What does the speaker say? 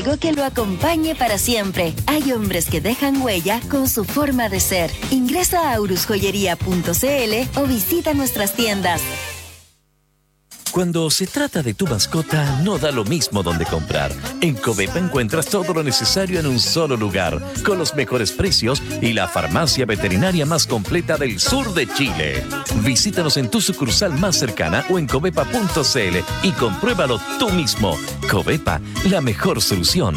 algo que lo acompañe para siempre. Hay hombres que dejan huella con su forma de ser. Ingresa a aurusjoyería.cl o visita nuestras tiendas. Cuando se trata de tu mascota, no da lo mismo donde comprar. En Covepa encuentras todo lo necesario en un solo lugar, con los mejores precios y la farmacia veterinaria más completa del sur de Chile. Visítanos en tu sucursal más cercana o en covepa.cl y compruébalo tú mismo. Covepa, la mejor solución.